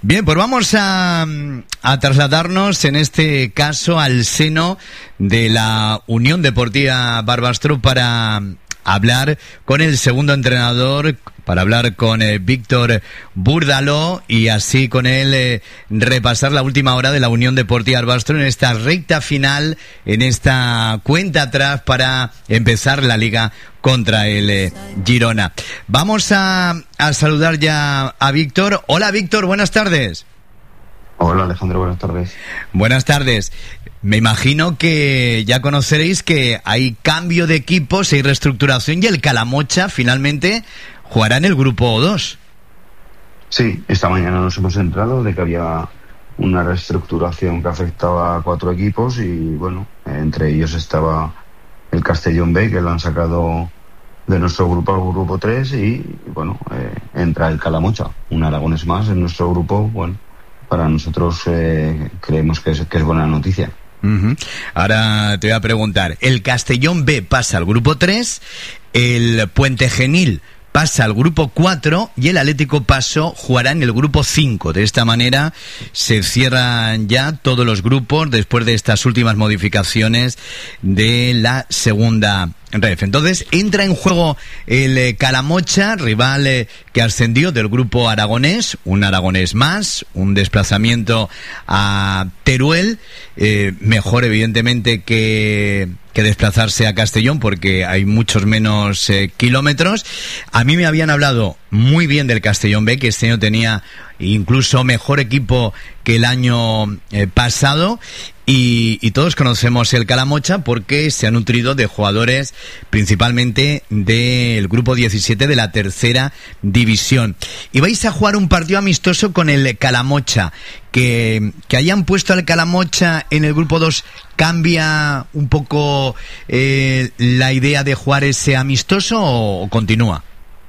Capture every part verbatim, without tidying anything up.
Bien, pues vamos a, a trasladarnos en este caso al seno de la Unión Deportiva Barbastro para hablar con el segundo entrenador, para hablar con eh, Víctor Búrdalo y así con él eh, repasar la última hora de la Unión Deportiva Barbastro en esta recta final, en esta cuenta atrás para empezar la liga contra el eh, Girona. Vamos a, a saludar ya a Víctor. Hola Víctor, buenas tardes. Hola Alejandro, buenas tardes. Buenas tardes. Me imagino que ya conoceréis que hay cambio de equipos, hay reestructuración y el Calamocha finalmente jugará en el grupo dos. Sí, esta mañana nos hemos enterado de que había una reestructuración que afectaba a cuatro equipos y bueno, entre ellos estaba el Castellón B, que lo han sacado de nuestro grupo al grupo tres y bueno, eh, entra el Calamocha, un aragonés más en nuestro grupo. Bueno, para nosotros eh, creemos que es, que es buena noticia. Uh-huh. Ahora te voy a preguntar, el Castellón B pasa al grupo tres, el Puente Genil pasa al grupo cuatro y el Atlético Paso jugará en el grupo cinco. De esta manera se cierran ya todos los grupos después de estas últimas modificaciones de la segunda ref. Entonces entra en juego el eh, Calamocha, rival eh, que ascendió del grupo aragonés, un aragonés más, un desplazamiento a Teruel, eh, mejor evidentemente que, que desplazarse a Castellón porque hay muchos menos eh, kilómetros. A mí me habían hablado muy bien del Castellón B, que este año tenía incluso mejor equipo que el año eh, pasado. Y, y todos conocemos el Calamocha porque se ha nutrido de jugadores principalmente del grupo diecisiete de la tercera división. Y vais a jugar un partido amistoso con el Calamocha. Que, que hayan puesto al Calamocha en el grupo dos, ¿cambia un poco eh, la idea de jugar ese amistoso o, o continúa?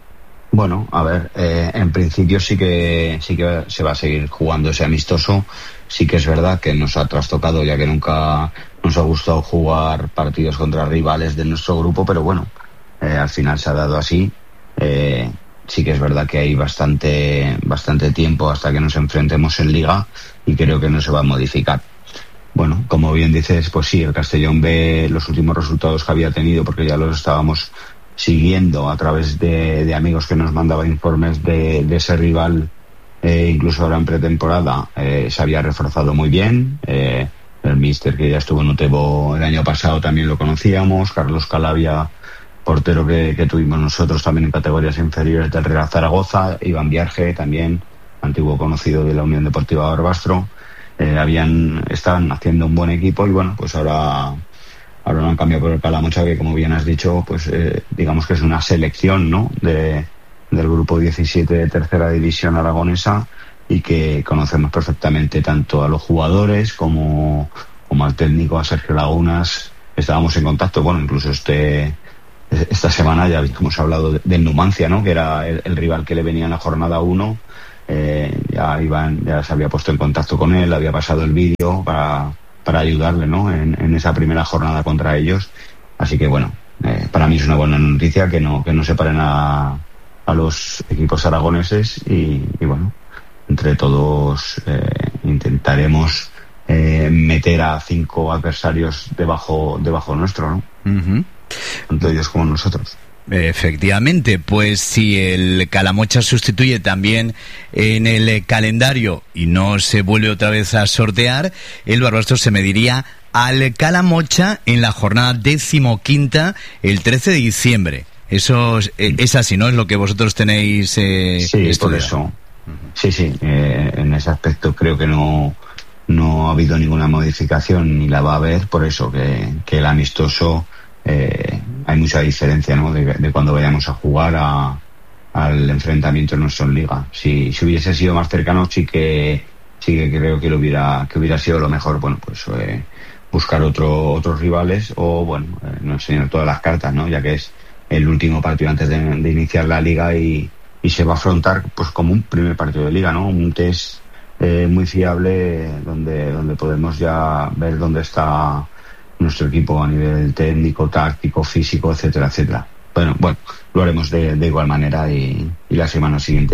Bueno, a ver, eh, en principio sí que sí que se va a seguir jugando ese amistoso. Sí que es verdad que nos ha trastocado, ya que nunca nos ha gustado jugar partidos contra rivales de nuestro grupo, pero bueno, eh, al final se ha dado así. Eh, sí que es verdad que hay bastante bastante tiempo hasta que nos enfrentemos en Liga y creo que no se va a modificar. Bueno, como bien dices, pues sí, el Castellón ve los últimos resultados que había tenido porque ya los estábamos siguiendo a través de, de amigos que nos mandaban informes de, de ese rival. Eh, incluso ahora en pretemporada eh, se había reforzado muy bien. Eh, el míster que ya estuvo en Utebo el año pasado también lo conocíamos. Carlos Calabia, portero que, que tuvimos nosotros también en categorías inferiores del Real Zaragoza. Iván Vierge también, antiguo conocido de la Unión Deportiva Barbastro. Eh, habían, estaban haciendo un buen equipo y bueno, pues ahora, ahora lo han cambiado por el Calamocha, que como bien has dicho, pues eh, digamos que es una selección, ¿no?, de del grupo diecisiete de tercera división aragonesa y que conocemos perfectamente tanto a los jugadores como, como al técnico, a Sergio Lagunas. Estábamos en contacto, bueno, incluso este esta semana ya habíamos hablado de, del Numancia, ¿no?, que era el, el rival que le venía en la jornada uno. Eh, ya Iván ya se había puesto en contacto con él, había pasado el vídeo para, para ayudarle, ¿no?, en, en esa primera jornada contra ellos. Así que bueno, eh, para mí es una buena noticia que no, que no se paren a a los equipos aragoneses y, y bueno, entre todos eh, intentaremos eh, meter a cinco adversarios debajo debajo nuestro, ¿no? Uh-huh. Tanto ellos como nosotros. Efectivamente, pues si el Calamocha sustituye también en el calendario y no se vuelve otra vez a sortear, el Barbastro se mediría al Calamocha en la jornada decimoquinta el trece de diciembre. Eso es, es así, ¿no? Es lo que vosotros tenéis eh, sí, estudiado. Por eso. Sí, sí. Eh, en ese aspecto creo que no, no ha habido ninguna modificación ni la va a haber. Por eso que, que el amistoso eh, hay mucha diferencia, ¿no?, de, de cuando vayamos a jugar a, al enfrentamiento nuestro en Liga. Si, si hubiese sido más cercano, sí que sí que creo que lo hubiera que hubiera sido lo mejor. Bueno, pues eh, buscar otro otros rivales o bueno, eh, no enseñar todas las cartas, ¿no?, ya que es el último partido antes de, de iniciar la liga y, y se va a afrontar pues como un primer partido de liga, ¿no? Un test eh, muy fiable donde donde podemos ya ver dónde está nuestro equipo a nivel técnico, táctico, físico, etcétera, etcétera. Bueno, bueno, lo haremos de, de igual manera y, y la semana siguiente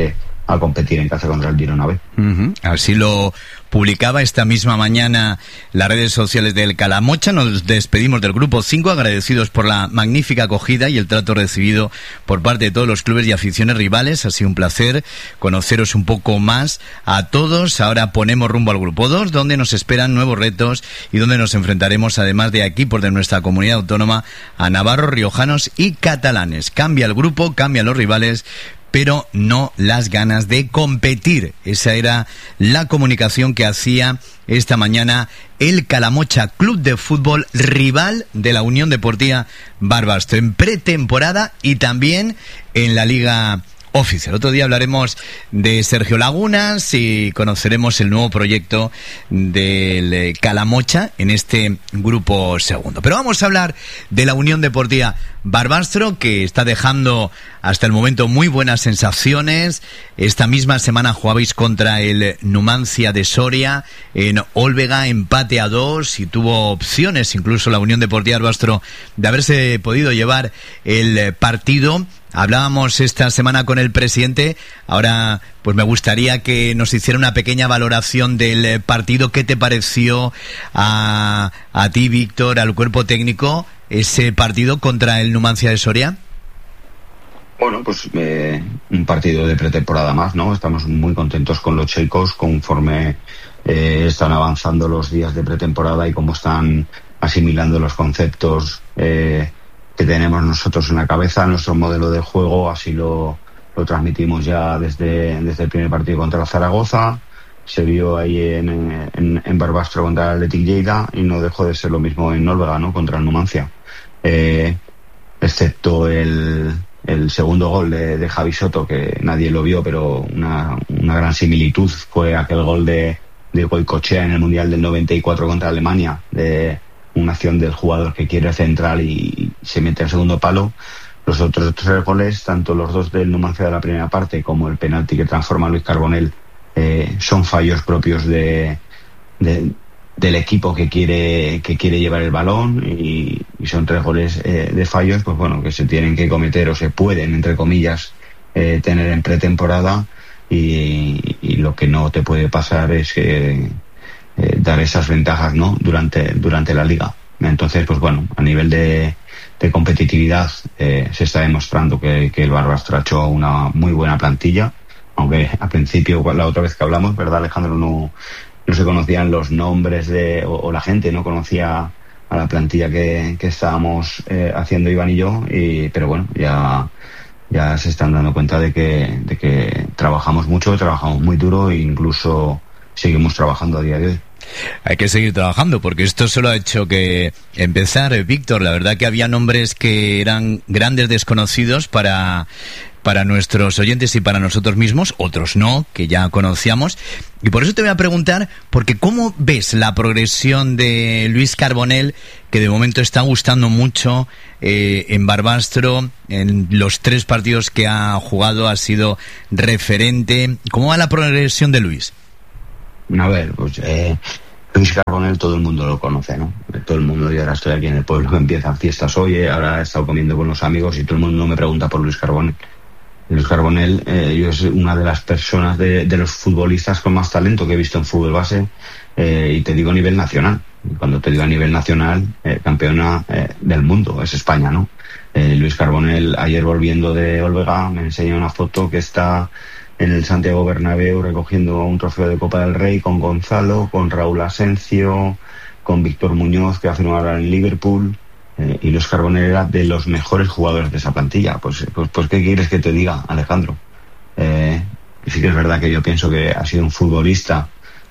a competir en casa contra el Girona B. Uh-huh. Así lo publicaba esta misma mañana las redes sociales del Calamocha. Nos despedimos del grupo cinco, agradecidos por la magnífica acogida y el trato recibido por parte de todos los clubes y aficiones rivales. Ha sido un placer conoceros un poco más a todos. Ahora ponemos rumbo al grupo dos, donde nos esperan nuevos retos y donde nos enfrentaremos, además de equipos de nuestra comunidad autónoma, a navarros, riojanos y catalanes. Cambia el grupo, cambian los rivales, pero no las ganas de competir. Esa era la comunicación que hacía esta mañana el Calamocha Club de Fútbol, rival de la Unión Deportiva Barbastro, en pretemporada y también en la Liga Oficial. Otro día hablaremos de Sergio Lagunas y conoceremos el nuevo proyecto del Calamocha en este grupo segundo. Pero vamos a hablar de la Unión Deportiva Barbastro, que está dejando hasta el momento muy buenas sensaciones. Esta misma semana jugabais contra el Numancia de Soria en Olvega, empate a dos, y tuvo opciones incluso la Unión Deportiva Barbastro de haberse podido llevar el partido. Hablábamos esta semana con el presidente. Ahora pues me gustaría que nos hiciera una pequeña valoración del partido. ¿Qué te pareció a, a ti, Víctor, al cuerpo técnico, ese partido contra el Numancia de Soria? Bueno, pues eh, un partido de pretemporada más, ¿no? Estamos muy contentos con los chicos conforme eh, están avanzando los días de pretemporada y cómo están asimilando los conceptos eh, que tenemos nosotros en la cabeza, nuestro modelo de juego. Así lo, lo transmitimos ya desde, desde el primer partido contra Zaragoza. Se vio ahí en, en, en Barbastro contra el Athletic Lleida y no dejó de ser lo mismo en Olvega, ¿no? Contra el Numancia. Eh, excepto el, el segundo gol de, de Javi Soto, que nadie lo vio, pero una, una gran similitud fue aquel gol de, de Goicoechea en el Mundial del noventa y cuatro contra Alemania, de una acción del jugador que quiere centrar y se mete al segundo palo. Los otros tres goles, tanto los dos del Numancia de la primera parte como el penalti que transforma a Luis Carbonell, eh, son fallos propios de, de del equipo que quiere que quiere llevar el balón, y, y son tres goles eh, de fallos, pues bueno, que se tienen que cometer o se pueden, entre comillas, eh, tener en pretemporada, y, y lo que no te puede pasar es que Eh, dar esas ventajas, ¿no? durante durante la liga. Entonces, pues bueno, a nivel de, de competitividad eh, se está demostrando que, que el Barbastro ha hecho una muy buena plantilla, aunque al principio, la otra vez que hablamos, ¿verdad, Alejandro? No, no se conocían los nombres de, o, o la gente no conocía a la plantilla que, que estábamos eh, haciendo Iván y yo, y, pero bueno, ya ya se están dando cuenta de que, de que trabajamos mucho, trabajamos muy duro e incluso seguimos trabajando a día de hoy. Hay que seguir trabajando, porque esto solo ha hecho que empezar, Víctor. La verdad que había nombres que eran grandes desconocidos para, para nuestros oyentes y para nosotros mismos, otros no, que ya conocíamos. Y por eso te voy a preguntar, porque ¿cómo ves la progresión de Luis Carbonell, que de momento está gustando mucho eh, en Barbastro? En los tres partidos que ha jugado ha sido referente. ¿Cómo va la progresión de Luis? A ver, pues eh, Luis Carbonell todo el mundo lo conoce, ¿no? Todo el mundo, yo ahora estoy aquí en el pueblo, que empiezan fiestas hoy, eh, ahora he estado comiendo con los amigos y todo el mundo me pregunta por Luis Carbonell. Luis Carbonell eh, yo es una de las personas, de, de los futbolistas con más talento que he visto en fútbol base, eh, y te digo a nivel nacional. Cuando te digo a nivel nacional, eh, campeona eh, del mundo, es España, ¿no? Eh, Luis Carbonell, ayer volviendo de Olvega, me enseña una foto que está en el Santiago Bernabéu recogiendo un trofeo de Copa del Rey con Gonzalo, con Raúl Asencio, con Víctor Muñoz, que hace una hora en Liverpool, eh, y Luis Carbonell era de los mejores jugadores de esa plantilla. Pues, pues, pues ¿qué quieres que te diga, Alejandro? Eh, sí que es verdad que yo pienso que ha sido un futbolista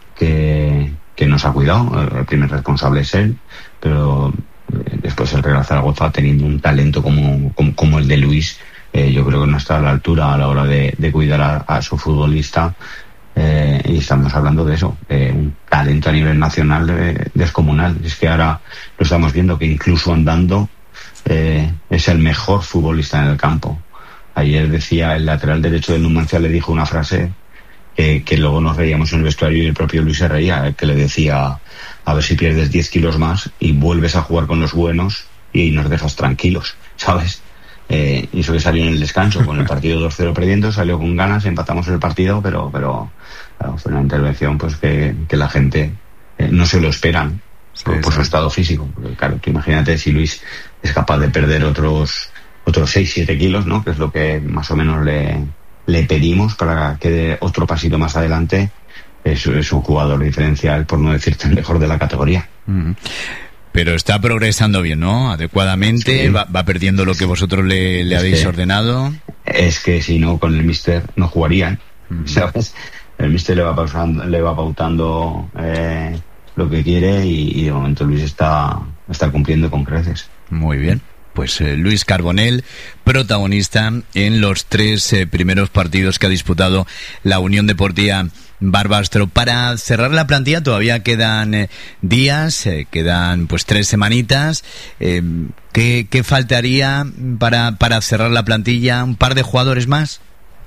que, que nos ha cuidado, el primer responsable es él, pero después el Real Zaragoza, teniendo un talento como, como, como el de Luis, Eh, yo creo que no está a la altura a la hora de, de cuidar a, a su futbolista, eh, y estamos hablando de eso, de un talento a nivel nacional eh, descomunal. Es que ahora lo estamos viendo, que incluso andando eh, es el mejor futbolista en el campo. Ayer decía el lateral derecho del Numancia, le dijo una frase eh, que luego nos reíamos en el vestuario, y el propio Luis se reía, eh, que le decía: a ver si pierdes diez kilos más y vuelves a jugar con los buenos y nos dejas tranquilos, ¿sabes? Eh, y eso que salió en el descanso, con el partido dos cero perdiendo, salió con ganas, empatamos el partido, pero pero claro, fue una intervención pues que, que la gente eh, no se lo esperan sí, por, por su estado físico. Porque, claro, tú imagínate si Luis es capaz de perder otros otros seis siete kilos, ¿no? Que es lo que más o menos le, le pedimos para que dé otro pasito más adelante. Es, es un jugador diferencial, por no decirte el mejor de la categoría. Mm-hmm. Pero está progresando bien, ¿no? Adecuadamente, sí. va, va perdiendo lo que vosotros le, le habéis que, ordenado. Es que si no, con el míster no jugarían, mm. ¿sabes? El míster le va pausando, le va pautando eh, lo que quiere y, y de momento Luis está, está cumpliendo con creces. Muy bien. Pues eh, Luis Carbonell, protagonista en los tres eh, primeros partidos que ha disputado la Unión Deportiva Barbastro. Para cerrar la plantilla todavía quedan eh, días, eh, quedan pues tres semanitas. Eh, ¿qué, ¿Qué faltaría para, para cerrar la plantilla? ¿Un par de jugadores más?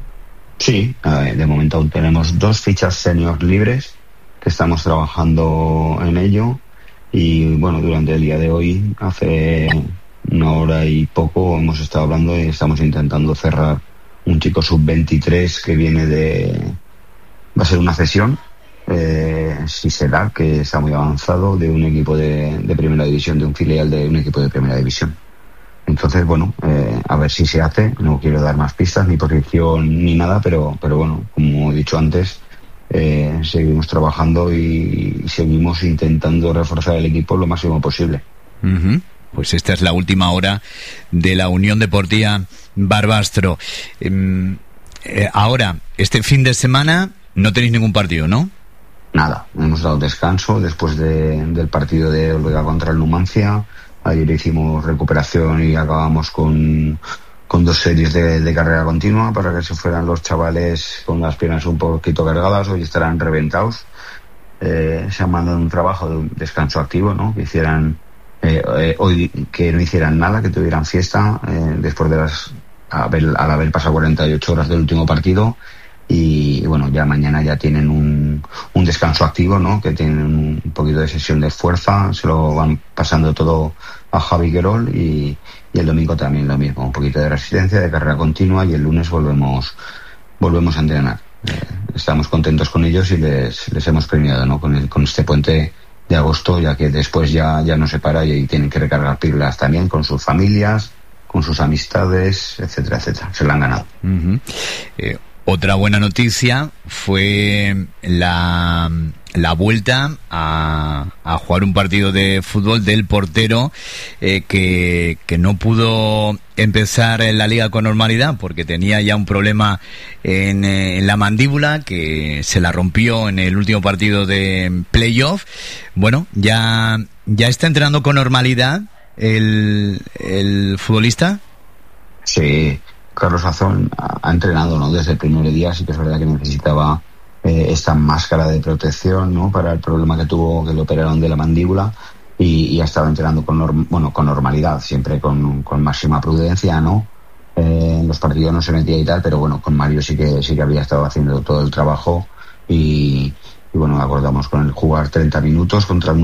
Sí, eh, de momento aún tenemos dos fichas senior libres que estamos trabajando en ello y bueno, durante el día de hoy, hace una hora y poco, hemos estado hablando y estamos intentando cerrar un chico sub veintitrés que viene de... Va a ser una cesión, eh, si se da, que está muy avanzado, de un equipo de, de primera división, de un filial de un equipo de primera división. Entonces, bueno, eh, a ver si se hace. No quiero dar más pistas, ni posición, ni nada, pero, pero bueno, como he dicho antes, eh, seguimos trabajando y, y seguimos intentando reforzar el equipo lo máximo posible. Uh-huh. Pues esta es la última hora de la Unión Deportiva Barbastro. Eh, eh, ahora, este fin de semana no tenéis ningún partido, ¿no? Nada, hemos dado descanso después de, del partido de Olvega contra el Numancia. Ayer hicimos recuperación y acabamos con, con dos series de, de carrera continua para que se fueran los chavales con las piernas un poquito cargadas. Hoy estarán reventados. Eh, se han mandado un trabajo de un descanso activo, ¿no? Que hicieran eh, eh, hoy que no hicieran nada, que tuvieran fiesta eh, después de las haber, al haber pasado cuarenta y ocho horas del último partido. Y bueno, ya mañana ya tienen un, un descanso activo, ¿no? Que tienen un poquito de sesión de fuerza, se lo van pasando todo a Javi Querol y, y el domingo también lo mismo, un poquito de resistencia, de carrera continua y el lunes volvemos volvemos a entrenar. Eh, estamos contentos con ellos y les, les hemos premiado, ¿no? Con, el, con este puente de agosto, ya que después ya, ya no se para y tienen que recargar pilas también con sus familias, con sus amistades, etcétera, etcétera. Se la han ganado. Uh-huh. Eh, Otra buena noticia fue la, la vuelta a, a jugar un partido de fútbol del portero eh, que, que no pudo empezar en la liga con normalidad porque tenía ya un problema en, en la mandíbula que se la rompió en el último partido de playoff. Bueno, ya, ya está entrenando con normalidad el, el futbolista. Sí. Carlos Azón ha entrenado, ¿no? Desde el primer día. Sí que es verdad que necesitaba eh, esta máscara de protección, ¿no? Para el problema que tuvo, que le operaron de la mandíbula y, y ha estado entrenando con norm- bueno con normalidad, siempre con, con máxima prudencia, ¿no? Eh, en los partidos no se metía y tal, pero bueno, con Mario sí que sí que había estado haciendo todo el trabajo y, y bueno, acordamos con él jugar treinta minutos contra